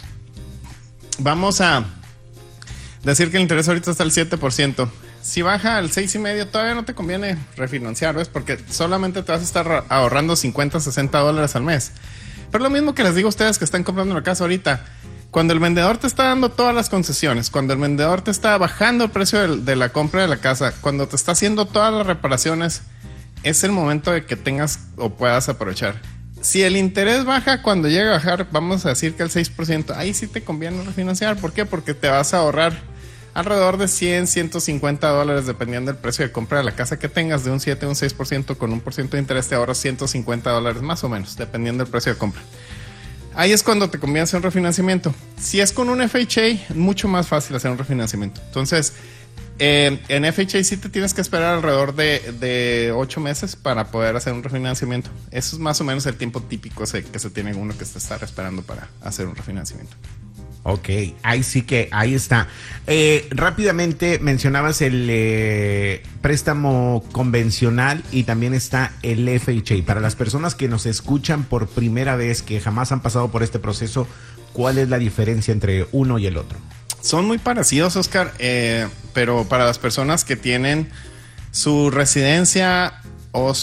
Vamos a decir que el interés ahorita está al 7%. Si baja al 6.5%, todavía no te conviene refinanciar, ¿ves? Porque solamente te vas a estar ahorrando $50, $60 al mes. Pero lo mismo que les digo a ustedes que están comprando una casa ahorita, cuando el vendedor te está dando todas las concesiones, cuando el vendedor te está bajando el precio de la compra de la casa, cuando te está haciendo todas las reparaciones, es el momento de que tengas o puedas aprovechar. Si el interés baja, cuando llegue a bajar, vamos a decir que al 6%, ahí sí te conviene refinanciar. ¿Por qué? Porque te vas a ahorrar alrededor de $100, $150, dependiendo del precio de compra de la casa que tengas. De un 7 a un 6%, con 1% de interés te ahorras $150 más o menos, dependiendo del precio de compra. Ahí es cuando te conviene hacer un refinanciamiento. Si es con un FHA, mucho más fácil hacer un refinanciamiento. Entonces, en FHA sí te tienes que esperar alrededor de 8 meses para poder hacer un refinanciamiento. Eso es más o menos el tiempo típico que se tiene uno que está esperando para hacer un refinanciamiento. Ok, ahí sí que, ahí está. Rápidamente mencionabas el préstamo convencional y también está el FHA. Para las personas que nos escuchan por primera vez, que jamás han pasado por este proceso, ¿cuál es la diferencia entre uno y el otro? Son muy parecidos, Oscar, pero para las personas que tienen su residencia o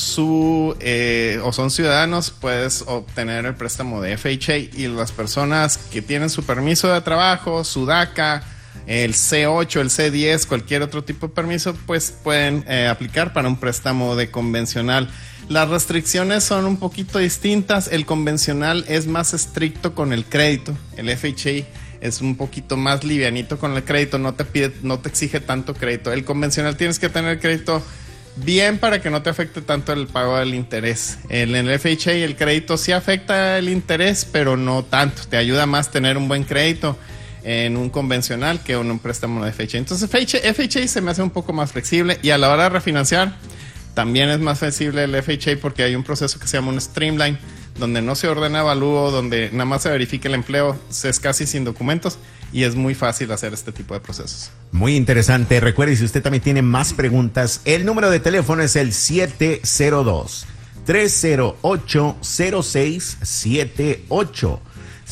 son ciudadanos, puedes obtener el préstamo de FHA, y las personas que tienen su permiso de trabajo, su DACA, el C8, el C10, cualquier otro tipo de permiso, pues pueden aplicar para un préstamo de convencional. Las restricciones son un poquito distintas. El convencional es más estricto con el crédito. El FHA es un poquito más livianito con el crédito, no te exige tanto crédito. El convencional tienes que tener crédito bien para que no te afecte tanto el pago del interés. En el FHA el crédito sí afecta el interés, pero no tanto. Te ayuda más tener un buen crédito en un convencional que en un préstamo de FHA. Entonces FHA se me hace un poco más flexible, y a la hora de refinanciar también es más flexible el FHA porque hay un proceso que se llama un streamline, donde no se ordena avalúo, donde nada más se verifica el empleo, es casi sin documentos y es muy fácil hacer este tipo de procesos. Muy interesante. Recuerde, si usted también tiene más preguntas, el número de teléfono es el 702-308-0678.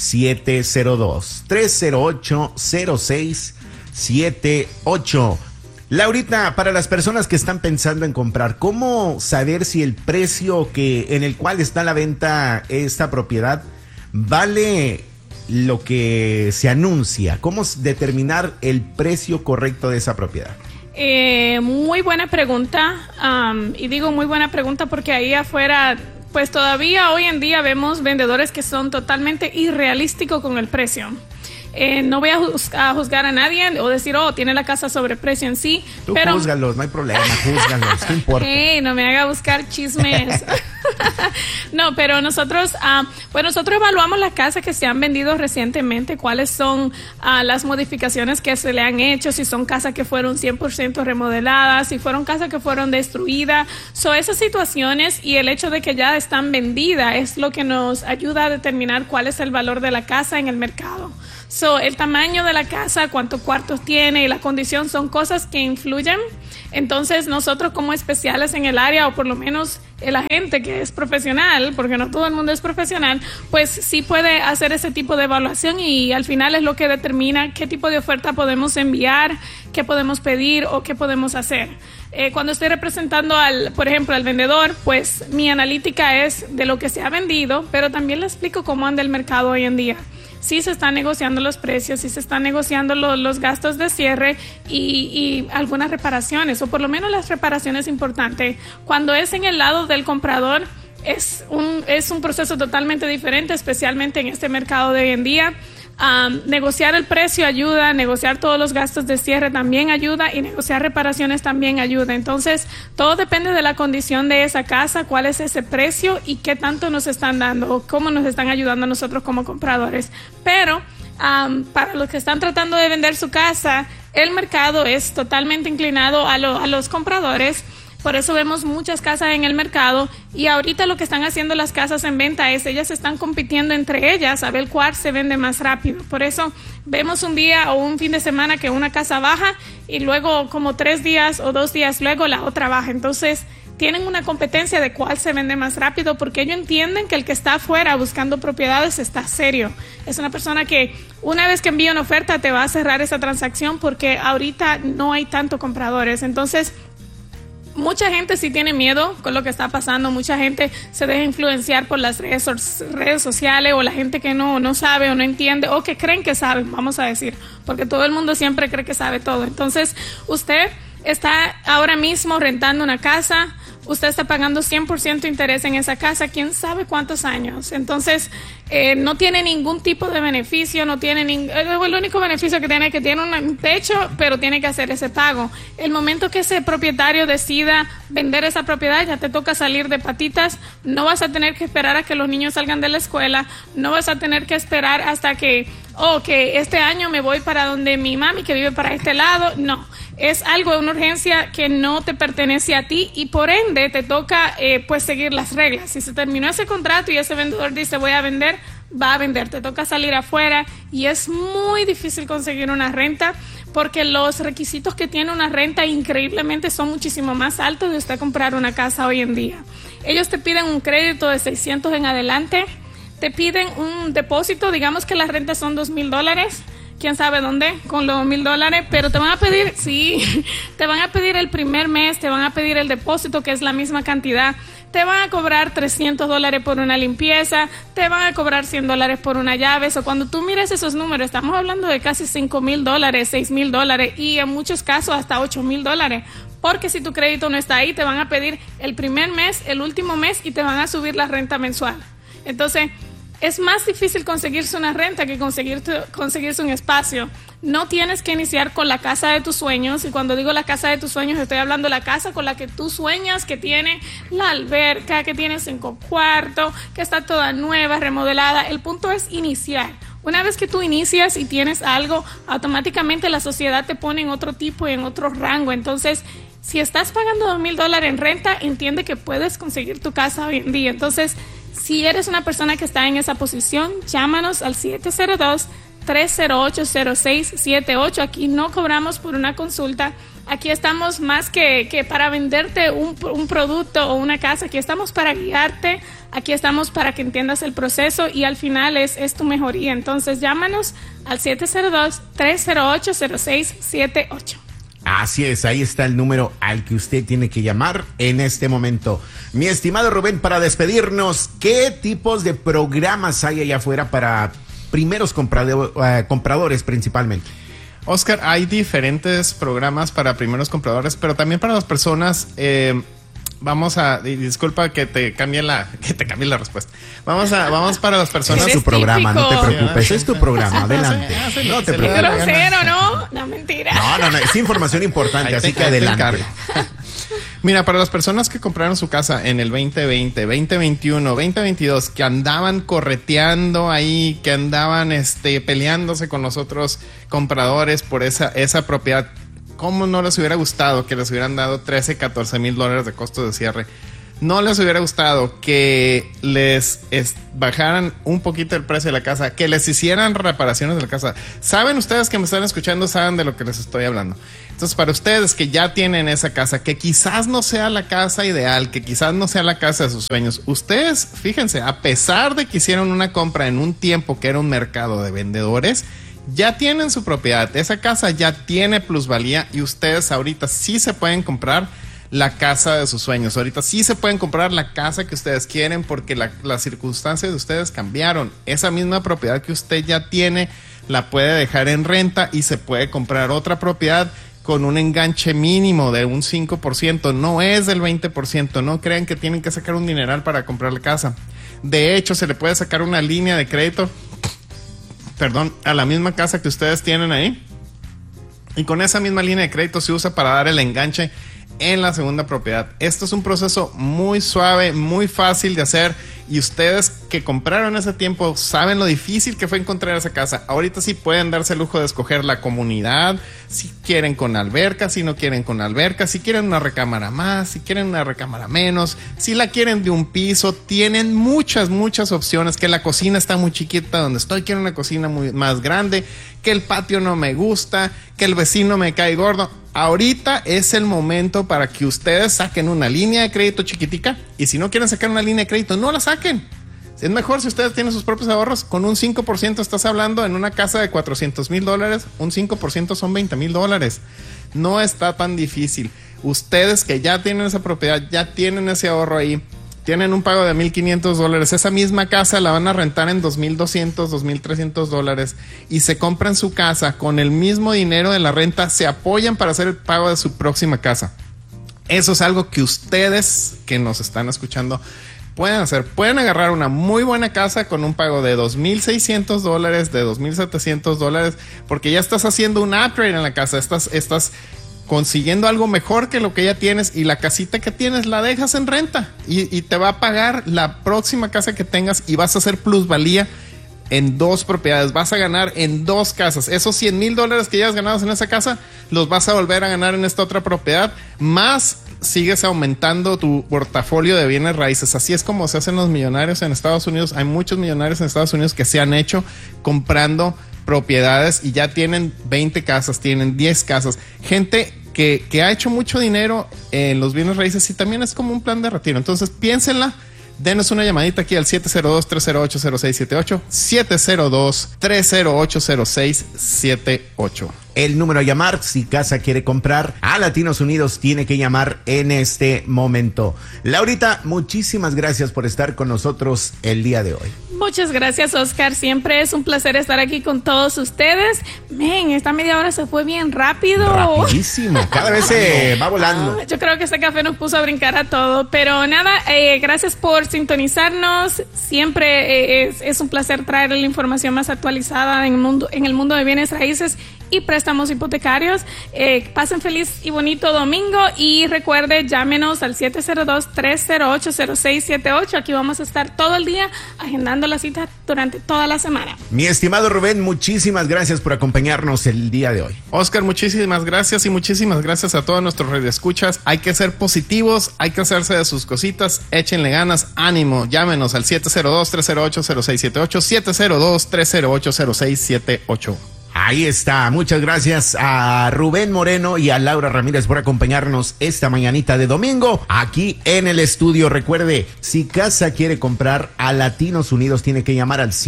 702-308-0678. Laurita, para las personas que están pensando en comprar, ¿cómo saber si el precio en el cual está a la venta esta propiedad vale lo que se anuncia? ¿Cómo determinar el precio correcto de esa propiedad? Muy buena pregunta, y digo muy buena pregunta porque ahí afuera, pues todavía hoy en día vemos vendedores que son totalmente irrealísticos con el precio. No voy a juzgar a nadie o decir, tiene la casa sobreprecio en sí. Tú pero júzgalos, no hay problema, júzgalos, ¿qué importa? No me haga buscar chismes. No, pero nosotros evaluamos las casas que se han vendido recientemente, cuáles son las modificaciones que se le han hecho, si son casas que fueron 100% remodeladas, si fueron casas que fueron destruidas. Esas situaciones y el hecho de que ya están vendidas es lo que nos ayuda a determinar cuál es el valor de la casa en el mercado. El tamaño de la casa, cuántos cuartos tiene y la condición son cosas que influyen. Entonces nosotros como especiales en el área, o por lo menos la gente que es profesional, porque no todo el mundo es profesional, pues sí puede hacer ese tipo de evaluación y al final es lo que determina qué tipo de oferta podemos enviar, qué podemos pedir o qué podemos hacer. Cuando estoy representando por ejemplo, al vendedor, pues mi analítica es de lo que se ha vendido, pero también le explico cómo anda el mercado hoy en día. Sí se están negociando los precios, sí se están negociando los gastos de cierre y algunas reparaciones, o por lo menos las reparaciones importantes. Cuando es en el lado del comprador, es un proceso totalmente diferente, especialmente en este mercado de hoy en día. Negociar el precio ayuda, negociar todos los gastos de cierre también ayuda y negociar reparaciones también ayuda. Entonces, todo depende de la condición de esa casa, cuál es ese precio y qué tanto nos están dando o cómo nos están ayudando a nosotros como compradores. Pero para los que están tratando de vender su casa, el mercado es totalmente inclinado a los compradores. Por eso vemos muchas casas en el mercado y ahorita lo que están haciendo las casas en venta es ellas están compitiendo entre ellas a ver cuál se vende más rápido. Por eso vemos un día o un fin de semana que una casa baja y luego como 3 días o 2 días luego la otra baja. Entonces tienen una competencia de cuál se vende más rápido porque ellos entienden que el que está afuera buscando propiedades está serio. Es una persona que una vez que envía una oferta te va a cerrar esa transacción porque ahorita no hay tanto compradores. Entonces mucha gente sí tiene miedo con lo que está pasando, mucha gente se deja influenciar por las redes sociales o la gente que no sabe o no entiende o que creen que saben, vamos a decir, porque todo el mundo siempre cree que sabe todo. Entonces, usted está ahora mismo rentando una casa, usted está pagando 100% interés en esa casa, quién sabe cuántos años. Entonces, no tiene ningún tipo de beneficio, el único beneficio que tiene es que tiene un techo, pero tiene que hacer ese pago. El momento que ese propietario decida vender esa propiedad, ya te toca salir de patitas, no vas a tener que esperar a que los niños salgan de la escuela, no vas a tener que esperar hasta que este año me voy para donde mi mami que vive para este lado. No, es algo de una urgencia que no te pertenece a ti y por ende te toca pues seguir las reglas. Si se terminó ese contrato y ese vendedor dice voy a vender, va a vender, te toca salir afuera y es muy difícil conseguir una renta porque los requisitos que tiene una renta increíblemente son muchísimo más altos de usted comprar una casa hoy en día. Ellos te piden un crédito de 600 en adelante, te piden un depósito, digamos que las rentas son $2,000, quién sabe dónde con los $1,000, pero te van a pedir, sí, te van a pedir el primer mes, te van a pedir el depósito que es la misma cantidad, te van a cobrar $300 por una limpieza, te van a cobrar $100 por una llave. O cuando tú miras esos números, estamos hablando de casi $5,000, $6,000 y en muchos casos hasta $8,000. Porque si tu crédito no está ahí, te van a pedir el primer mes, el último mes y te van a subir la renta mensual. Entonces, es más difícil conseguirse una renta que conseguirse un espacio. No tienes que iniciar con la casa de tus sueños. Y cuando digo la casa de tus sueños, estoy hablando de la casa con la que tú sueñas, que tiene la alberca, que tiene 5 cuartos, que está toda nueva, remodelada. El punto es iniciar. Una vez que tú inicias y tienes algo, automáticamente la sociedad te pone en otro tipo y en otro rango. Entonces, si estás pagando $2,000 en renta, entiende que puedes conseguir tu casa hoy en día. Entonces, si eres una persona que está en esa posición, llámanos al 702-308-0678. Aquí no cobramos por una consulta. Aquí estamos más que para venderte un producto o una casa. Aquí estamos para guiarte. Aquí estamos para que entiendas el proceso y al final es tu mejoría. Entonces, llámanos al 702-308-0678. Así es, ahí está el número al que usted tiene que llamar en este momento. Mi estimado Rubén, para despedirnos, ¿qué tipos de programas hay allá afuera para primeros compradores principalmente? Oscar, hay diferentes programas para primeros compradores, pero también para las personas Vamos a, disculpa que te cambie la respuesta. Vamos para las personas. Es tu programa, no te preocupes, es tu programa, adelante. No te preocupes. Grosero, ¿no? No, mentira. No, es información importante, así que adelante. Mira, para las personas que compraron su casa en el 2020, 2021, 2022, que andaban correteando ahí, que andaban peleándose con los otros compradores por esa propiedad, ¿cómo no les hubiera gustado que les hubieran dado 13, 14 mil dólares de costo de cierre? ¿No les hubiera gustado que les bajaran un poquito el precio de la casa, que les hicieran reparaciones de la casa? Saben ustedes que me están escuchando, saben de lo que les estoy hablando. Entonces, para ustedes que ya tienen esa casa, que quizás no sea la casa ideal, que quizás no sea la casa de sus sueños, ustedes, fíjense, a pesar de que hicieron una compra en un tiempo que era un mercado de vendedores, ya tienen su propiedad, esa casa ya tiene plusvalía y ustedes ahorita sí se pueden comprar la casa de sus sueños. Ahorita sí se pueden comprar la casa que ustedes quieren porque las circunstancias de ustedes cambiaron. Esa misma propiedad que usted ya tiene la puede dejar en renta y se puede comprar otra propiedad con un enganche mínimo de un 5%, no es del 20%, no crean que tienen que sacar un dineral para comprar la casa. De hecho, se le puede sacar una línea de crédito, a la misma casa que ustedes tienen ahí, y con esa misma línea de crédito se usa para dar el enganche en la segunda propiedad. Esto es un proceso muy suave, muy fácil de hacer, y ustedes que compraron ese tiempo saben lo difícil que fue encontrar esa casa. Ahorita sí pueden darse el lujo de escoger la comunidad, si quieren con alberca, si no quieren con alberca, si quieren una recámara más, si quieren una recámara menos, si la quieren de un piso. Tienen muchas opciones. Que la cocina está muy chiquita donde estoy, quiero una cocina muy más grande, que el patio no me gusta, que el vecino me cae gordo. Ahorita es el momento para que ustedes saquen una línea de crédito chiquitica, y si no quieren sacar una línea de crédito, no la saquen. Es mejor si ustedes tienen sus propios ahorros. Con un 5% estás hablando en una casa de $400,000, un 5% son $20,000. No está tan difícil. Ustedes que ya tienen esa propiedad, ya tienen ese ahorro ahí, tienen un pago de $1,500, esa misma casa la van a rentar en $2,200, $2,300 y se compran su casa con el mismo dinero de la renta, se apoyan para hacer el pago de su próxima casa. Eso es algo que ustedes que nos están escuchando pueden hacer. Pueden agarrar una muy buena casa con un pago de $2,600, de $2,700, porque ya estás haciendo un upgrade en la casa, estás consiguiendo algo mejor que lo que ya tienes, y la casita que tienes la dejas en renta y te va a pagar la próxima casa que tengas, y vas a hacer plusvalía en 2 propiedades. Vas a ganar en 2 casas. Esos $100,000 que ya has ganado en esa casa los vas a volver a ganar en esta otra propiedad, más sigues aumentando tu portafolio de bienes raíces. Así es como se hacen los millonarios en Estados Unidos. Hay muchos millonarios en Estados Unidos que se han hecho comprando propiedades y ya tienen 20 casas, tienen 10 casas. Gente que ha hecho mucho dinero en los bienes raíces, y también es como un plan de retiro. Entonces piénsenla, denos una llamadita aquí al 702-308-0678, 702-308-0678. El número a llamar si casa quiere comprar a Latinos Unidos tiene que llamar en este momento. Laurita, muchísimas gracias por estar con nosotros el día de hoy. Muchas gracias, Oscar. Siempre es un placer estar aquí con todos ustedes. Esta media hora se fue bien rápido. Rapidísimo, cada vez se va volando. Yo creo que este café nos puso a brincar a todo. Pero nada, gracias por sintonizarnos. Siempre es un placer traer la información más actualizada en el mundo de bienes raíces y préstamos hipotecarios. Pasen feliz y bonito domingo, y recuerde, llámenos al 702-308-0678. Aquí vamos a estar todo el día agendando la cita durante toda la semana. Mi estimado Rubén, muchísimas gracias por acompañarnos el día de hoy. Oscar, muchísimas gracias, y muchísimas gracias a todos nuestros radioescuchas. Hay que ser positivos, hay que hacerse de sus cositas, échenle ganas, ánimo. Llámenos al 702-308-0678, 702-308-0678. Ahí está, muchas gracias a Rubén Moreno y a Laura Ramírez por acompañarnos esta mañanita de domingo aquí en el estudio. Recuerde, si casa quiere comprar a Latinos Unidos tiene que llamar al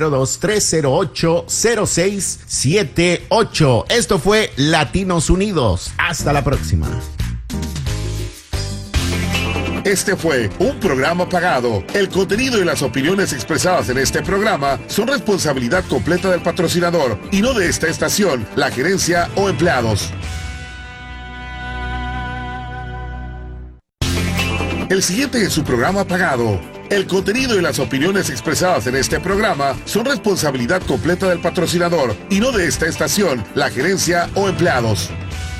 702-308-0678. Esto fue Latinos Unidos. Hasta la próxima. Este fue un programa pagado. El contenido y las opiniones expresadas en este programa son responsabilidad completa del patrocinador y no de esta estación, la gerencia o empleados. El siguiente es su programa pagado. El contenido y las opiniones expresadas en este programa son responsabilidad completa del patrocinador y no de esta estación, la gerencia o empleados.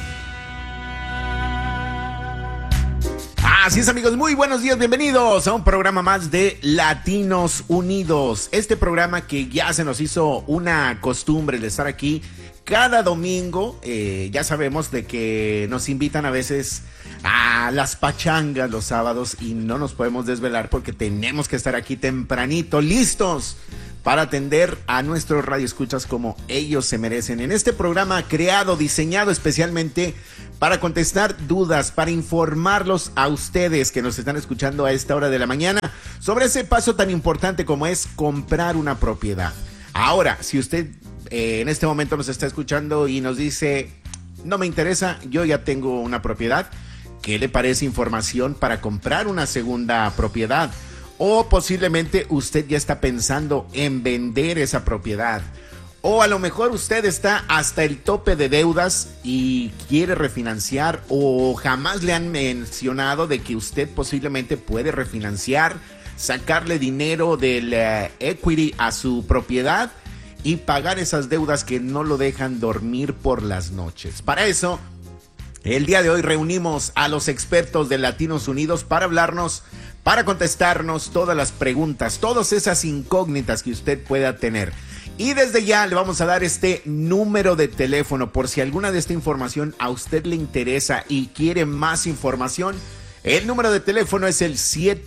Así es, amigos, muy buenos días, bienvenidos a un programa más de Latinos Unidos. Este programa que ya se nos hizo una costumbre de estar aquí cada domingo. Ya sabemos de que nos invitan a veces a las pachangas los sábados y no nos podemos desvelar porque tenemos que estar aquí tempranito, listos para atender a nuestros radioescuchas como ellos se merecen. En este programa creado, diseñado especialmente para contestar dudas, para informarlos a ustedes que nos están escuchando a esta hora de la mañana sobre ese paso tan importante como es comprar una propiedad. Ahora, si usted en este momento nos está escuchando y nos dice, no me interesa, yo ya tengo una propiedad, ¿qué le parece información para comprar una segunda propiedad? O posiblemente usted ya está pensando en vender esa propiedad. O a lo mejor usted está hasta el tope de deudas y quiere refinanciar, o jamás le han mencionado de que usted posiblemente puede refinanciar, sacarle dinero del equity a su propiedad y pagar esas deudas que no lo dejan dormir por las noches. Para eso, el día de hoy reunimos a los expertos de Latinos Unidos para hablarnos, para contestarnos todas las preguntas, todas esas incógnitas que usted pueda tener. Y desde ya le vamos a dar este número de teléfono por si alguna de esta información a usted le interesa y quiere más información. El número de teléfono es el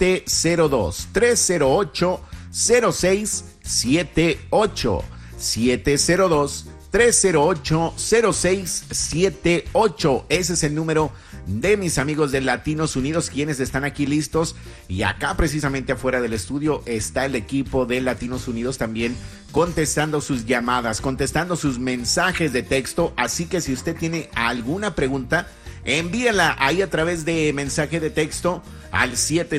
702-308-0678. 702-308-0678. Ese es el número de mis amigos de Latinos Unidos, quienes están aquí listos. Y acá precisamente afuera del estudio está el equipo de Latinos Unidos también contestando sus llamadas, contestando sus mensajes de texto. Así que si usted tiene alguna pregunta, envíela ahí a través de mensaje de texto al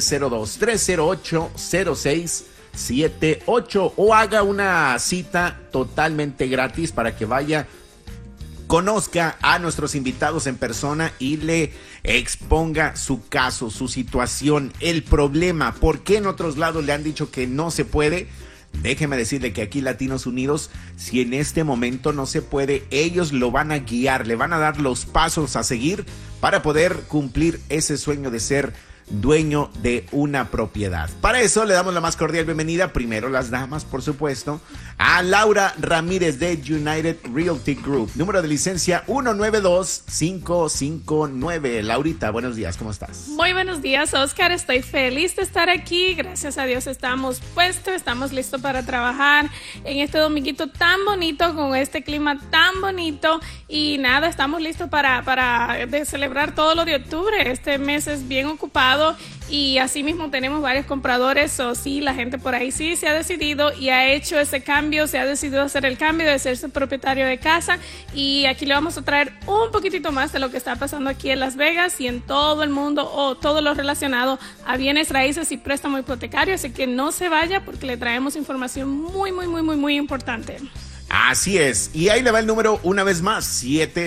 702-308-0678 o haga una cita totalmente gratis para que vaya, conozca a nuestros invitados en persona y le exponga su caso, su situación, el problema, por qué en otros lados le han dicho que no se puede. Déjeme decirle que aquí Latinos Unidos, si en este momento no se puede, ellos lo van a guiar, le van a dar los pasos a seguir para poder cumplir ese sueño de ser dueño de una propiedad. Para eso le damos la más cordial bienvenida, primero las damas, por supuesto, a Laura Ramírez de United Realty Group, número de licencia 192559. Laurita, buenos días, ¿cómo estás? Muy buenos días, Oscar, estoy feliz de estar aquí, gracias a Dios estamos puestos, estamos listos para trabajar en este dominguito tan bonito, con este clima tan bonito, y nada, estamos listos para celebrar todo lo de octubre. Este mes es bien ocupado y así mismo tenemos varios compradores, o sí, la gente por ahí sí se ha decidido y ha hecho ese cambio, se ha decidido hacer el cambio de ser su propietario de casa, y aquí le vamos a traer un poquitito más de lo que está pasando aquí en Las Vegas y en todo el mundo, o todo lo relacionado a bienes raíces y préstamo hipotecario, así que no se vaya porque le traemos información muy importante. Así es, y ahí le va el número una vez más,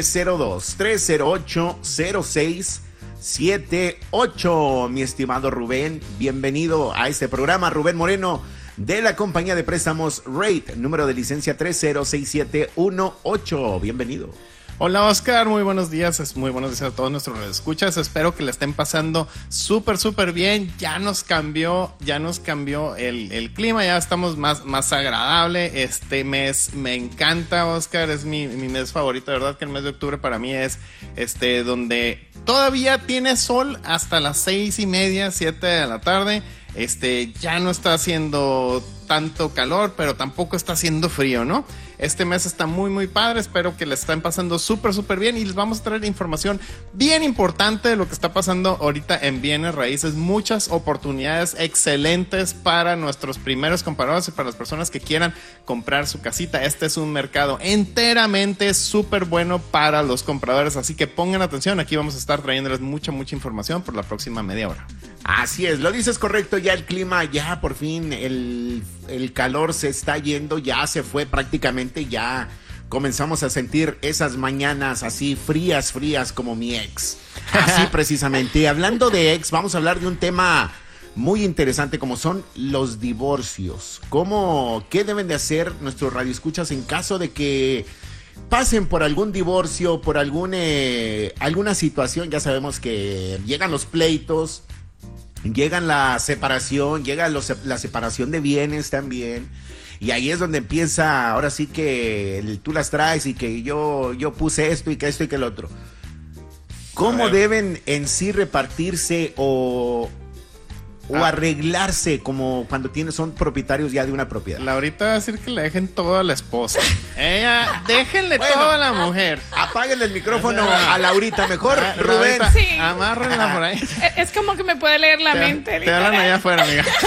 702-308-0678. Mi estimado Rubén, bienvenido a este programa. Rubén Moreno, de la compañía de préstamos Rate, número de licencia 306718. Bienvenido. Hola Oscar, muy buenos días, muy buenos días a todos nuestros escuchas. Espero que le estén pasando súper bien. Ya nos cambió el clima, ya estamos más agradable. Este mes me encanta, Oscar, es mi mes favorito, de verdad que el mes de octubre para mí es donde todavía tiene sol hasta las 6:30, 7 de la tarde. Ya no está haciendo tanto calor, pero tampoco está haciendo frío, ¿no? Este mes está muy padre, espero que le estén pasando súper bien, y les vamos a traer información bien importante de lo que está pasando ahorita en bienes raíces. Muchas oportunidades excelentes para nuestros primeros compradores y para las personas que quieran comprar su casita. Este es un mercado enteramente súper bueno para los compradores, así que pongan atención, aquí vamos a estar trayéndoles mucha información por la próxima media hora. Así es, lo dices correcto, ya el clima, ya por fin el calor se está yendo, ya se fue prácticamente, ya comenzamos a sentir esas mañanas así frías como mi ex. Así precisamente. Y hablando de ex, vamos a hablar de un tema muy interesante como son los divorcios. ¿Qué deben de hacer nuestros radioescuchas en caso de que pasen por algún divorcio, por alguna situación? Ya sabemos que llegan los pleitos, llegan la separación, llega la separación de bienes también. Y ahí es donde empieza, ahora sí que tú las traes y que yo puse esto y que el otro. ¿Cómo deben en sí repartirse o arreglarse como cuando son propietarios ya de una propiedad? Laurita va a decir que le dejen todo a la esposa. Ella, déjenle todo a la mujer. Apáguenle el micrófono a Laurita, mejor, Rubén. Sí. Amárrenla por ahí. Es como que me puede leer la mente. Te hablan allá afuera, amiga.